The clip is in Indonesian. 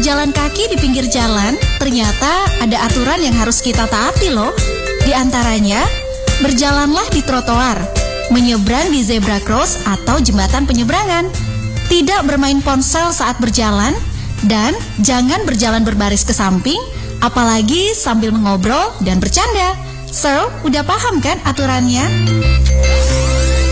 Berjalan kaki di pinggir jalan, ternyata ada aturan yang harus kita taati loh. Di antaranya, berjalanlah di trotoar, menyeberang di zebra cross atau jembatan penyeberangan, tidak bermain ponsel saat berjalan, dan jangan berjalan berbaris ke samping, apalagi sambil mengobrol dan bercanda. So, udah paham kan aturannya?